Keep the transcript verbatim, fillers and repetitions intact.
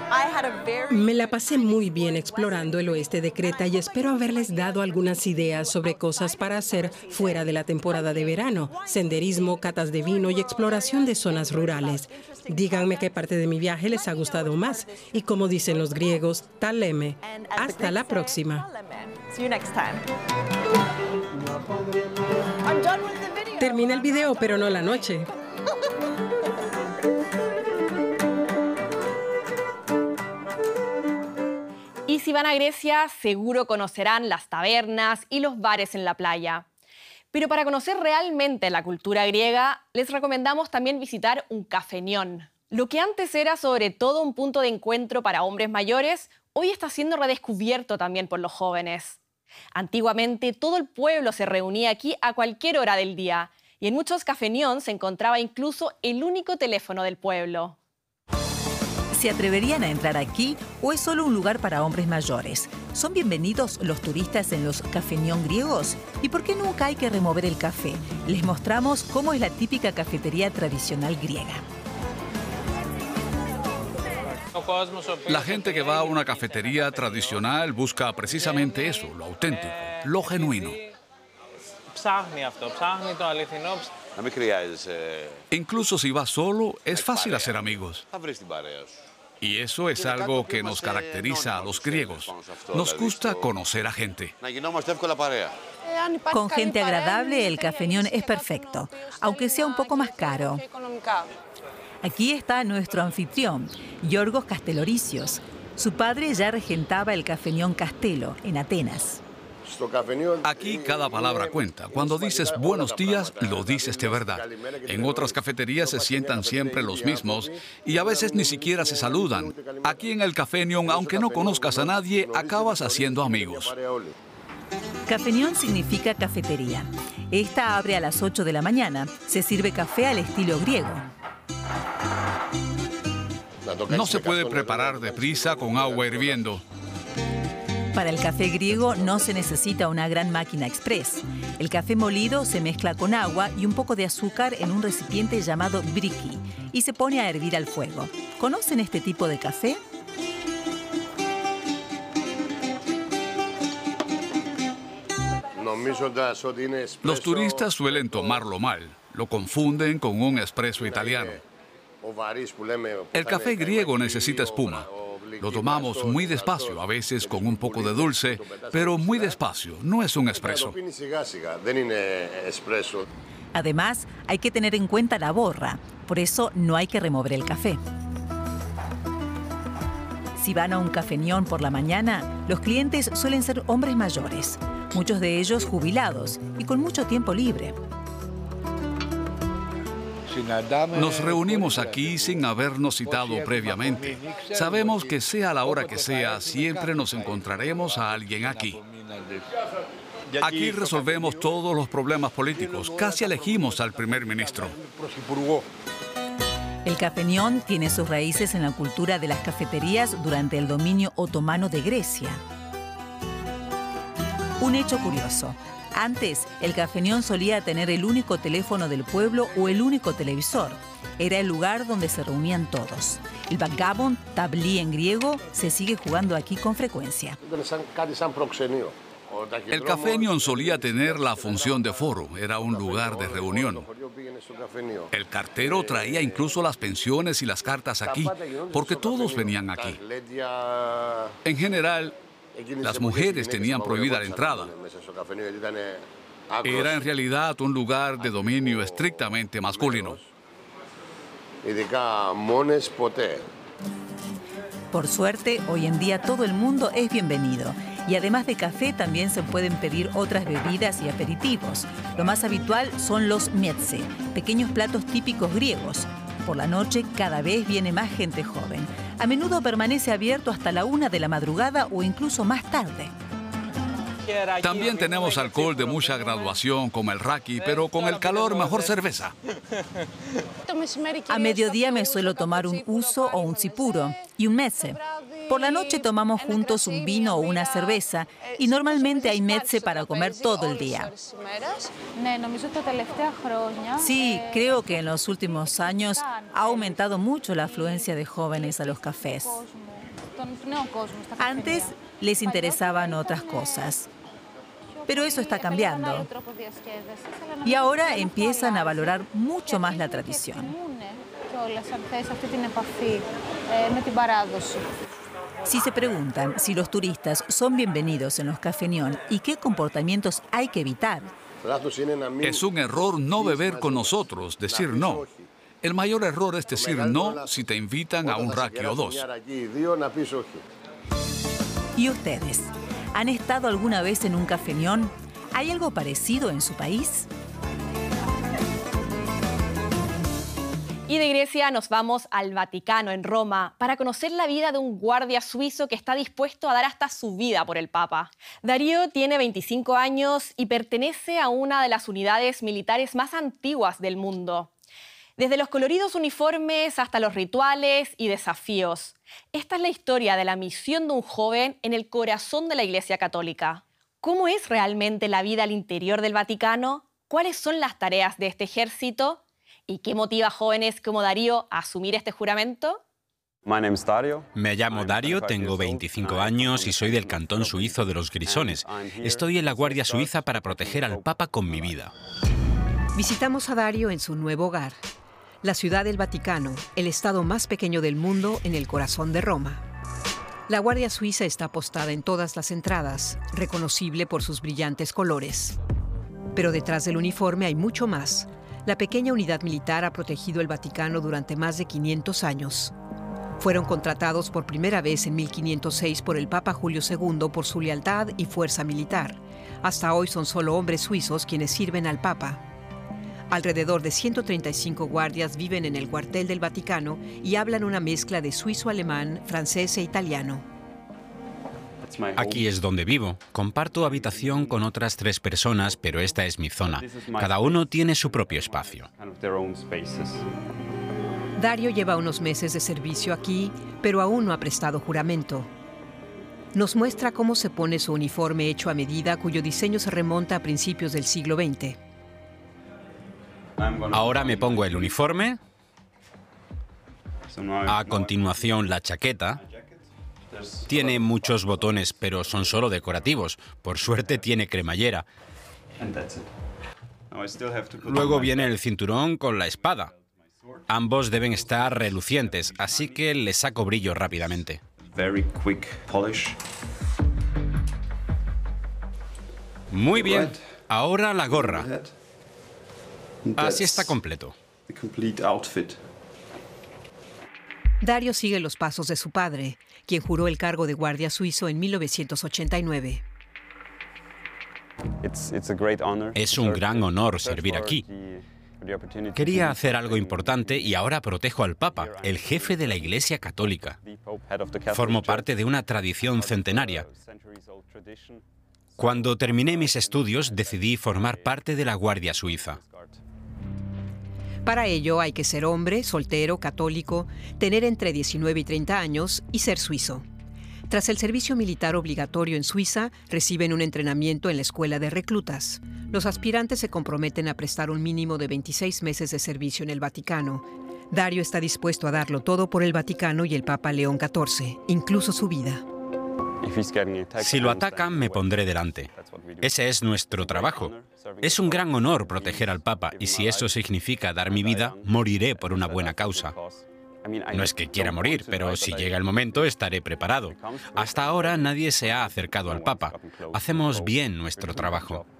Me la pasé muy bien explorando el oeste de Creta y espero haberles dado algunas ideas sobre cosas para hacer fuera de la temporada de verano, senderismo, catas de vino y exploración de zonas rurales. Díganme qué parte de mi viaje les ha gustado más y, como dicen los griegos, taleme. Hasta la próxima. Termina el video, pero no la noche. Y si van a Grecia, seguro conocerán las tabernas y los bares en la playa. Pero para conocer realmente la cultura griega, les recomendamos también visitar un cafenión. Lo que antes era sobre todo un punto de encuentro para hombres mayores, hoy está siendo redescubierto también por los jóvenes. Antiguamente, todo el pueblo se reunía aquí a cualquier hora del día, y en muchos cafenión se encontraba incluso el único teléfono del pueblo. ¿Se atreverían a entrar aquí o es solo un lugar para hombres mayores? ¿Son bienvenidos los turistas en los cafenión griegos? ¿Y por qué nunca hay que remover el café? Les mostramos cómo es la típica cafetería tradicional griega. La gente que va a una cafetería tradicional busca precisamente eso, lo auténtico, lo genuino. Incluso si vas solo, es fácil hacer amigos. Y eso es algo que nos caracteriza a los griegos. Nos gusta conocer a gente. Con gente agradable, el cafenión es perfecto, aunque sea un poco más caro. Aquí está nuestro anfitrión, Yorgos Kastelorisios. Su padre ya regentaba el cafenión Castelo, en Atenas. Aquí cada palabra cuenta. Cuando dices buenos días, lo dices de verdad. En otras cafeterías se sientan siempre los mismos y a veces ni siquiera se saludan. Aquí en el cafenión, aunque no conozcas a nadie, acabas haciendo amigos. Cafenión significa cafetería. Esta abre a las ocho de la mañana. Se sirve café al estilo griego. No se puede preparar deprisa con agua hirviendo. Para el café griego no se necesita una gran máquina express. El café molido se mezcla con agua y un poco de azúcar en un recipiente llamado briki y se pone a hervir al fuego. ¿Conocen este tipo de café? Los turistas suelen tomarlo mal. Lo confunden con un espresso italiano. El café griego necesita espuma. Lo tomamos muy despacio, a veces con un poco de dulce, pero muy despacio, no es un espresso. Además, hay que tener en cuenta la borra, por eso no hay que remover el café. Si van a un cafenión por la mañana, los clientes suelen ser hombres mayores, muchos de ellos jubilados y con mucho tiempo libre. Nos reunimos aquí sin habernos citado previamente. Sabemos que sea la hora que sea, siempre nos encontraremos a alguien aquí. Aquí resolvemos todos los problemas políticos. Casi elegimos al primer ministro. El cafenión tiene sus raíces en la cultura de las cafeterías durante el dominio otomano de Grecia. Un hecho curioso. Antes, el cafenión solía tener el único teléfono del pueblo o el único televisor. Era el lugar donde se reunían todos. El backgammon, tablí en griego, se sigue jugando aquí con frecuencia. El cafenión solía tener la función de foro, era un lugar de reunión. El cartero traía incluso las pensiones y las cartas aquí, porque todos venían aquí. En general, las mujeres tenían prohibida la entrada. Era en realidad un lugar de dominio estrictamente masculino. Por suerte, hoy en día todo el mundo es bienvenido. Y además de café, también se pueden pedir otras bebidas y aperitivos. Lo más habitual son los mietze, pequeños platos típicos griegos. Por la noche, cada vez viene más gente joven. A menudo permanece abierto hasta la una de la madrugada o incluso más tarde. También tenemos alcohol de mucha graduación, como el raki, pero con el calor mejor cerveza. A mediodía me suelo tomar un uso o un tsipuro y un meze. Por la noche tomamos juntos un vino o una cerveza y normalmente hay mezze para comer todo el día. Sí, creo que en los últimos años ha aumentado mucho la afluencia de jóvenes a los cafés. Antes les interesaban otras cosas, pero eso está cambiando. Y ahora empiezan a valorar mucho más la tradición. Si se preguntan si los turistas son bienvenidos en los cafeñón y qué comportamientos hay que evitar. Es un error no beber con nosotros, decir no. El mayor error es decir no si te invitan a un raki o dos. ¿Y ustedes? ¿Han estado alguna vez en un cafeñón? ¿Hay algo parecido en su país? Y de Grecia nos vamos al Vaticano, en Roma, para conocer la vida de un guardia suizo que está dispuesto a dar hasta su vida por el Papa. Darío tiene veinticinco años y pertenece a una de las unidades militares más antiguas del mundo. Desde los coloridos uniformes hasta los rituales y desafíos. Esta es la historia de la misión de un joven en el corazón de la Iglesia Católica. ¿Cómo es realmente la vida al interior del Vaticano? ¿Cuáles son las tareas de este ejército? ¿Y qué motiva a jóvenes como Darío a asumir este juramento? Me llamo Dario, tengo veinticinco años y soy del cantón suizo de los Grisones. Estoy en la Guardia Suiza para proteger al Papa con mi vida. Visitamos a Dario en su nuevo hogar, la Ciudad del Vaticano, el estado más pequeño del mundo en el corazón de Roma. La Guardia Suiza está postada en todas las entradas, reconocible por sus brillantes colores. Pero detrás del uniforme hay mucho más. La pequeña unidad militar ha protegido el Vaticano durante más de quinientos años. Fueron contratados por primera vez en mil quinientos seis por el Papa Julio segundo por su lealtad y fuerza militar. Hasta hoy son solo hombres suizos quienes sirven al Papa. Alrededor de ciento treinta y cinco guardias viven en el cuartel del Vaticano y hablan una mezcla de suizo-alemán, francés e italiano. Aquí es donde vivo. Comparto habitación con otras tres personas, pero esta es mi zona. Cada uno tiene su propio espacio. Dario lleva unos meses de servicio aquí, pero aún no ha prestado juramento. Nos muestra cómo se pone su uniforme hecho a medida, cuyo diseño se remonta a principios del siglo veinte. Ahora me pongo el uniforme. A continuación, la chaqueta. Tiene muchos botones, pero son solo decorativos. Por suerte tiene cremallera. Luego viene el cinturón con la espada. Ambos deben estar relucientes, así que le saco brillo rápidamente. Muy bien. Ahora la gorra. Así está completo. Dario sigue los pasos de su padre, quien juró el cargo de guardia suizo en mil novecientos ochenta y nueve. Es un gran honor servir aquí. Quería hacer algo importante y ahora protejo al Papa, el jefe de la Iglesia Católica. Formo parte de una tradición centenaria. Cuando terminé mis estudios, decidí formar parte de la Guardia Suiza. Para ello hay que ser hombre, soltero, católico, tener entre diecinueve y treinta años y ser suizo. Tras el servicio militar obligatorio en Suiza, reciben un entrenamiento en la escuela de reclutas. Los aspirantes se comprometen a prestar un mínimo de veintiséis meses de servicio en el Vaticano. Dario está dispuesto a darlo todo por el Vaticano y el Papa León catorce, incluso su vida. Si lo atacan, me pondré delante. Ese es nuestro trabajo. Es un gran honor proteger al Papa y si eso significa dar mi vida, moriré por una buena causa. No es que quiera morir, pero si llega el momento estaré preparado. Hasta ahora nadie se ha acercado al Papa. Hacemos bien nuestro trabajo.